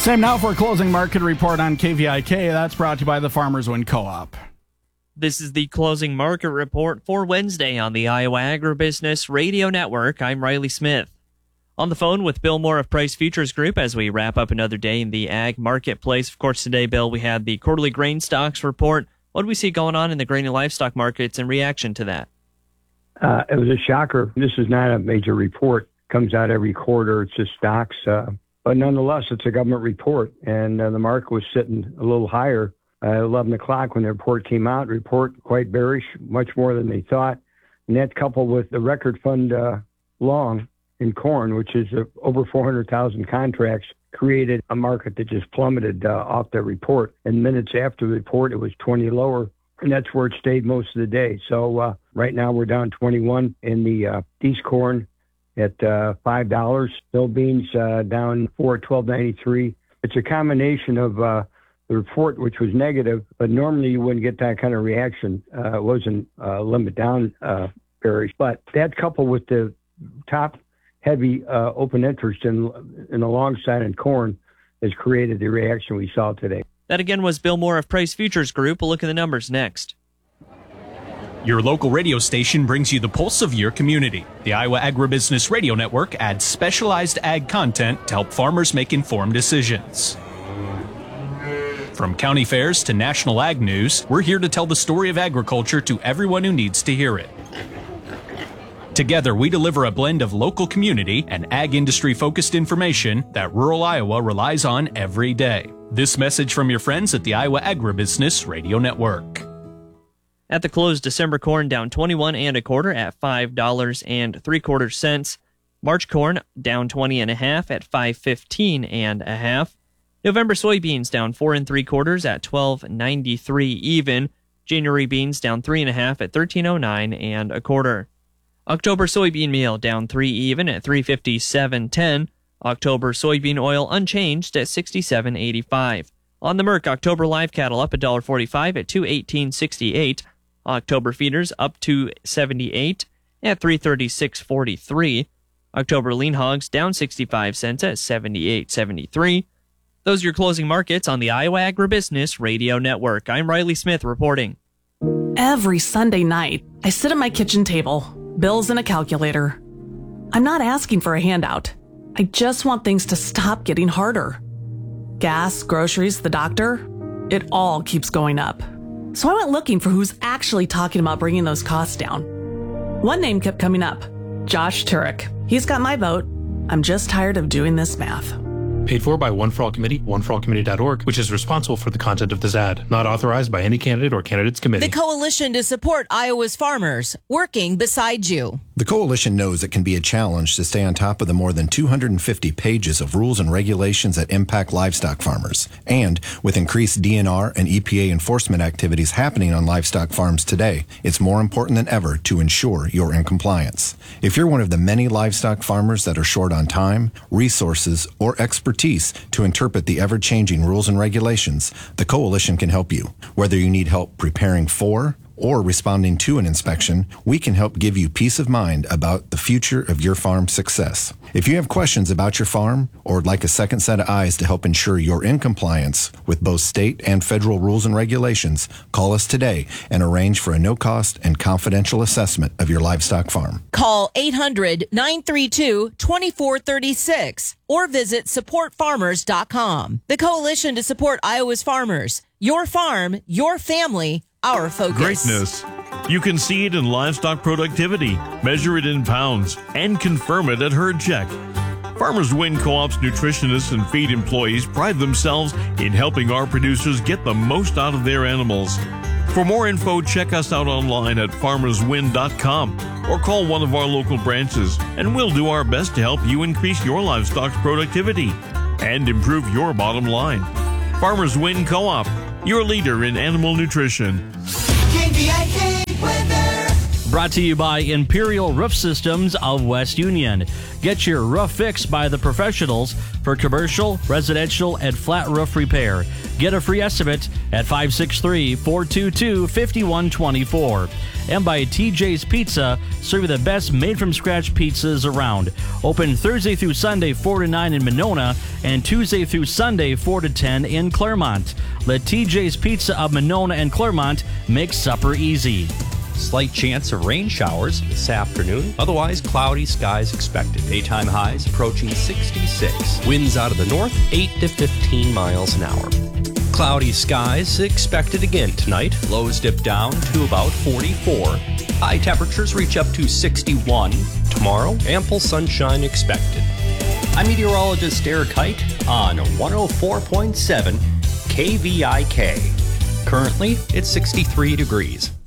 Same now for a closing market report on KVIK. That's brought to you by the Farmers Wind Co-op. This is the closing market report for Wednesday on the Iowa Agribusiness Radio Network. I'm Riley Smith. On the phone with Bill Moore of Price Futures Group as we wrap up another day in the ag marketplace. Of course, today, Bill, we had the quarterly grain stocks report. What do we see going on in the grain and livestock markets in reaction to that? It was a shocker. This is not a major report. It comes out every quarter. It's just stocks. But nonetheless, it's a government report, and the market was sitting a little higher at 11 o'clock when the report came out. Report quite bearish, much more than they thought. And that coupled with the record fund long in corn, which is over 400,000 contracts, created a market that just plummeted off the report. And minutes after the report, it was 20 lower, and that's where it stayed most of the day. So right now we're down 21 in the East corn at $5. Bill beans down $4 at $12.93. It's a combination of the report, which was negative, but normally you wouldn't get that kind of reaction. It wasn't limit down bearish, but that coupled with the top heavy open interest in the long side in corn has created the reaction we saw today. That again was Bill Moore of Price Futures Group. We'll look at the numbers next. Your local radio station brings you the pulse of your community. The Iowa Agribusiness Radio Network adds specialized ag content to help farmers make informed decisions. From county fairs to national ag news, we're here to tell the story of agriculture to everyone who needs to hear it. Together, we deliver a blend of local community and ag industry-focused information that rural Iowa relies on every day. This message from your friends at the Iowa Agribusiness Radio Network. At the close, December corn down 21 1/4 at $5.75. March corn down 20 1/2 at $5.15 1/2. November soybeans down 4 3/4 at $12.93 even. January beans down 3 1/2 at $13.09 1/4. October soybean meal down 3 even at $3.57.10. October soybean oil unchanged at $67.85. On the Merck, October live cattle up $1.45 at $218.68. October feeders up to $2.78 at $336.43. October lean hogs down 65 cents at $78.73. Those are your closing markets on the Iowa Agribusiness Radio Network. I'm Riley Smith reporting. Every Sunday night, I sit at my kitchen table, bills and a calculator. I'm not asking for a handout. I just want things to stop getting harder. Gas, groceries, the doctor, it all keeps going up. So I went looking for who's actually talking about bringing those costs down. One name kept coming up, Josh Turek. He's got my vote. I'm just tired of doing this math. Paid for by One for All Committee, oneforallcommittee.org, which is responsible for the content of this ad. Not authorized by any candidate or candidates committee. The Coalition to Support Iowa's Farmers, working beside you. The Coalition knows it can be a challenge to stay on top of the more than 250 pages of rules and regulations that impact livestock farmers. And with increased DNR and EPA enforcement activities happening on livestock farms today, it's more important than ever to ensure you're in compliance. If you're one of the many livestock farmers that are short on time, resources, or expertise to interpret the ever-changing rules and regulations, the Coalition can help you. Whether you need help preparing for or responding to an inspection, we can help give you peace of mind about the future of your farm's success. If you have questions about your farm or would like a second set of eyes to help ensure you're in compliance with both state and federal rules and regulations, call us today and arrange for a no-cost and confidential assessment of your livestock farm. Call 800-932-2436 or visit supportfarmers.com. The Coalition to Support Iowa's Farmers. Your farm, your family, our focus. Greatness. You can see it in livestock productivity, measure it in pounds, and confirm it at Herd Check. Farmers Wind Co-op's nutritionists and feed employees pride themselves in helping our producers get the most out of their animals. For more info, check us out online at farmerswind.com or call one of our local branches, and we'll do our best to help you increase your livestock's productivity and improve your bottom line. Farmers Wind Co-op, your leader in animal nutrition. KVIK weather. Brought to you by Imperial Roof Systems of West Union. Get your roof fixed by the professionals for commercial, residential, and flat roof repair. Get a free estimate at 563-422-5124. And by TJ's Pizza, serving the best made-from-scratch pizzas around. Open Thursday through Sunday 4 to 9 in Monona and Tuesday through Sunday 4 to 10 in Claremont. Let TJ's Pizza of Monona and Claremont make supper easy. Slight chance of rain showers this afternoon. Otherwise, cloudy skies expected. Daytime highs approaching 66. Winds out of the north, 8 to 15 miles an hour. Cloudy skies expected again tonight. Lows dip down to about 44. High temperatures reach up to 61. Tomorrow, ample sunshine expected. I'm meteorologist Eric Height on 104.7 KVIK. Currently, it's 63 degrees.